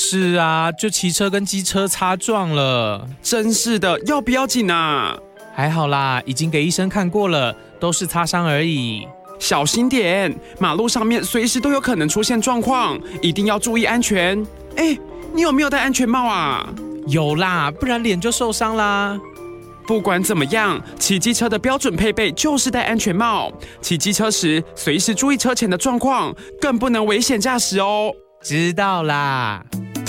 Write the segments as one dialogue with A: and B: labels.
A: 是啊，就骑车跟机车擦撞了。
B: 真是的，要不要紧啊？
A: 还好啦，已经给医生看过了，都是擦伤而已。
B: 小心点，马路上面随时都有可能出现状况，一定要注意安全。你有没有戴安全帽啊？
A: 有啦，不然脸就受伤啦。
B: 不管怎么样，骑机车的标准配备就是戴安全帽。骑机车时，随时注意车前的状况，更不能危险驾驶哦。
A: 知道啦。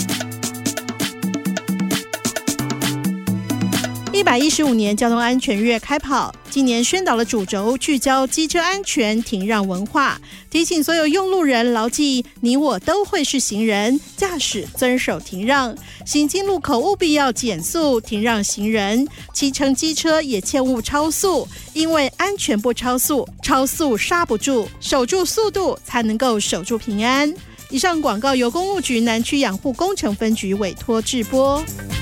C: 115年交通安全月开跑，今年宣导的主轴聚焦机车安全停让文化，提醒所有用路人牢记你我都会是行人，驾驶遵守停让，行经路口务必要减速停让行人，骑乘机车也切勿超速，因为安全不超速，超速刹不住，守住速度才能够守住平安。以上广告由公路局南区养护工程分局委托制播。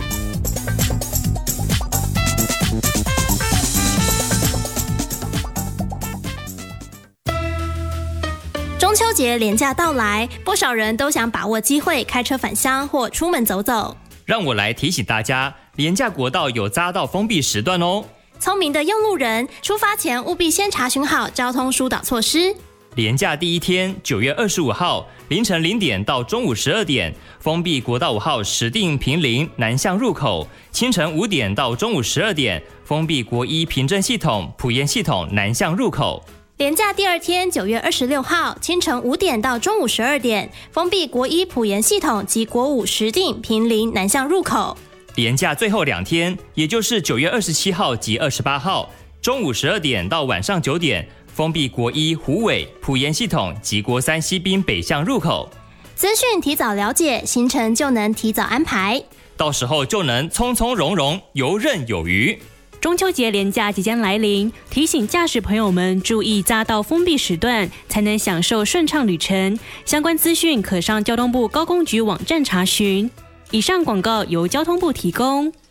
D: 中秋节连假到来，不少人都想把握机会开车返乡或出门走走。
E: 让我来提醒大家，连假国道有匝道封闭时段哦。
D: 聪明的用路人，出发前务必先查询好交通疏导措施。
E: 连假第一天，9月25号凌晨0点到中午12点，封闭国道5号石碇坪林南向入口；清晨5点到中午12点，封闭国一平镇系统埔盐系统南向入口。
D: 连假第二天，9月26号清晨5点到中午12点，封闭国一埔盐系统及国五石碇坪林南向入口。
E: 连假最后2天，也就是9月27号及28号，中午12点到晚上9点，封闭国一虎尾埔盐系统及国三西滨北向入口。
D: 资讯提早了解，行程就能提早安排，
E: 到时候就能从从容容，游刃有余。
F: 中秋节连假即将来临，提醒驾驶朋友们注意匝道封闭时段，才能享受顺畅旅程。相关资讯可上交通部高工局网站查询。以上广告由交通部提供。